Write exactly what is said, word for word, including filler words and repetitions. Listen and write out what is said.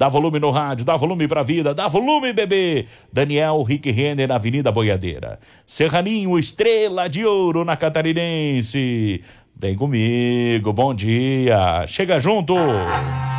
Dá volume no rádio, dá volume pra vida, dá volume, bebê. Daniel Rick Renner, na Avenida Boiadeira. Serraninho, Estrela de Ouro, na Catarinense. Vem comigo, bom dia. Chega junto.